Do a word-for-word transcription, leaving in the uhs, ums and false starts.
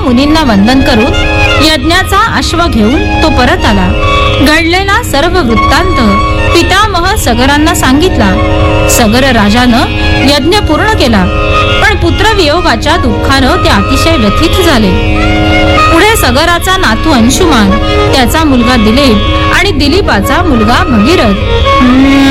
मुनींना वंदन करून यज्ञाचा अश्व घेऊन तो परत आला. घडलेला सर्व वृत्तांत पितामह सगरांना सांगितला. सगर राजानं यज्ञ पूर्ण केला, पण पुत्रवियोगाच्या दुःखानं ते अतिशय व्यथित झाले. पुढे सगराचा नातू अंशुमान, त्याचा मुलगा दिलीप आणि दिलीपाचा मुलगा भगीरथ